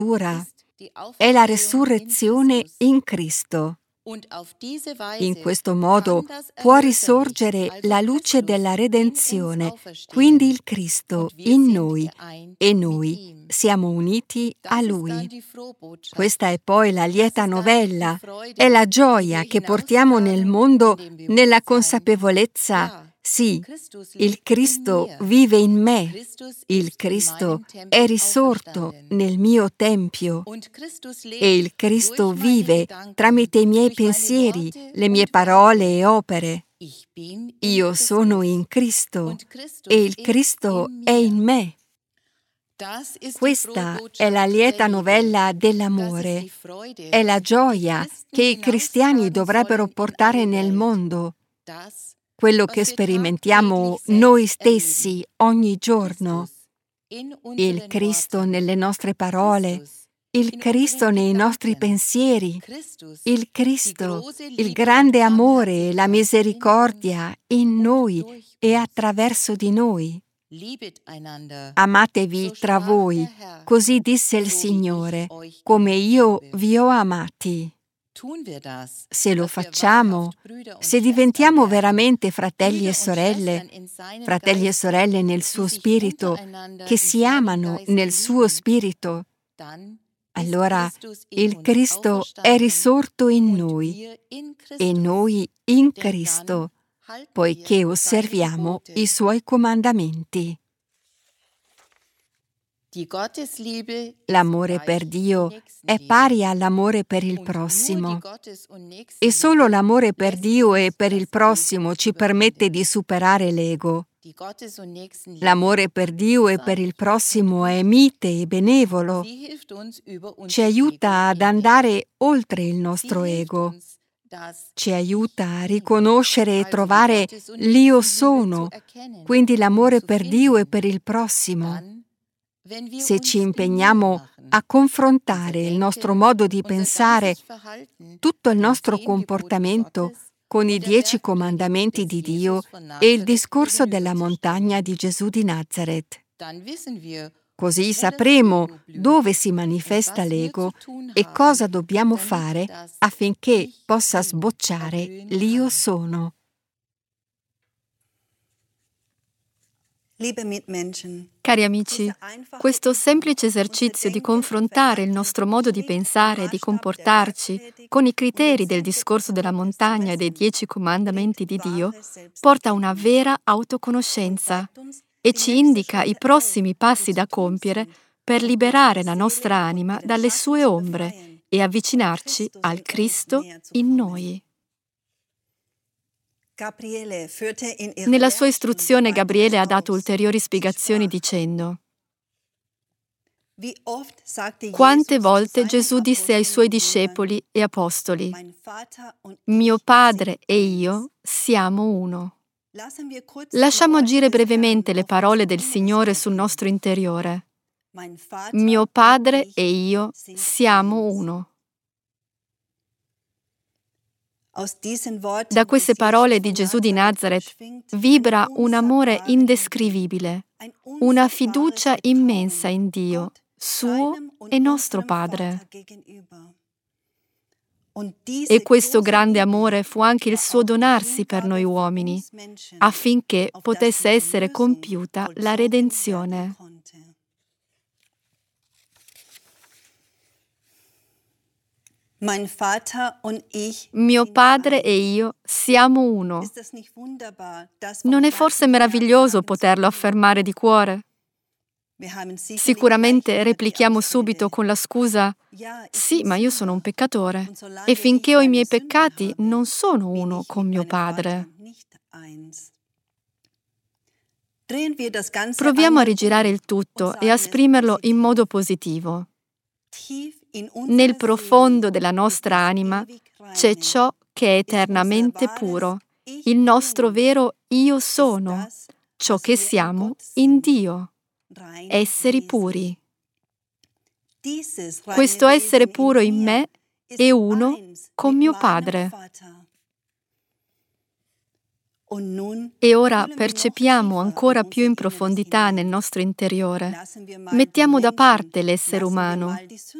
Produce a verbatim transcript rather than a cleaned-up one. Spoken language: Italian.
Ora è la resurrezione in Cristo. In questo modo può risorgere la luce della redenzione, quindi il Cristo in noi, e noi siamo uniti a Lui. Questa è poi la lieta novella, è la gioia che portiamo nel mondo nella consapevolezza: sì, il Cristo vive in me, il Cristo è risorto nel mio tempio e il Cristo vive tramite i miei pensieri, le mie parole e opere. Io sono in Cristo e il Cristo è in me. Questa è la lieta novella dell'amore, è la gioia che i cristiani dovrebbero portare nel mondo, quello che sperimentiamo noi stessi ogni giorno. Il Cristo nelle nostre parole, il Cristo nei nostri pensieri, il Cristo, il grande amore e la misericordia in noi e attraverso di noi. Amatevi tra voi, così disse il Signore, come io vi ho amati. Se lo facciamo, se diventiamo veramente fratelli e sorelle, fratelli e sorelle nel suo spirito, che si amano nel suo spirito, allora il Cristo è risorto in noi e noi in Cristo, poiché osserviamo i suoi comandamenti. L'amore per Dio è pari all'amore per il prossimo. E solo l'amore per Dio e per il prossimo ci permette di superare l'ego. L'amore per Dio e per il prossimo è mite e benevolo. Ci aiuta ad andare oltre il nostro ego. Ci aiuta a riconoscere e trovare l'Io sono, quindi l'amore per Dio e per il prossimo. Se ci impegniamo a confrontare il nostro modo di pensare, tutto il nostro comportamento con i dieci comandamenti di Dio e il discorso della montagna di Gesù di Nazaret. Così sapremo dove si manifesta l'ego e cosa dobbiamo fare affinché possa sbocciare l'Io sono. Cari amici, questo semplice esercizio di confrontare il nostro modo di pensare e di comportarci con i criteri del discorso della montagna e dei dieci comandamenti di Dio porta a una vera autoconoscenza e ci indica i prossimi passi da compiere per liberare la nostra anima dalle sue ombre e avvicinarci al Cristo in noi. Nella sua istruzione Gabriele ha dato ulteriori spiegazioni dicendo: quante volte Gesù disse ai suoi discepoli e apostoli: mio Padre e io siamo uno. Lasciamo agire brevemente le parole del Signore sul nostro interiore. Mio Padre e io siamo uno. Da queste parole di Gesù di Nazaret vibra un amore indescrivibile, una fiducia immensa in Dio, suo e nostro Padre. E questo grande amore fu anche il suo donarsi per noi uomini, affinché potesse essere compiuta la redenzione. Mio Padre e io siamo uno. Non è forse meraviglioso poterlo affermare di cuore? Sicuramente replichiamo subito con la scusa: sì, ma io sono un peccatore e finché ho i miei peccati non sono uno con mio Padre. Proviamo a rigirare il tutto e a esprimerlo in modo positivo. Nel profondo della nostra anima c'è ciò che è eternamente puro, il nostro vero Io sono, ciò che siamo in Dio, esseri puri. Questo essere puro in me è uno con mio Padre. E ora percepiamo ancora più in profondità nel nostro interiore. Mettiamo da parte l'essere umano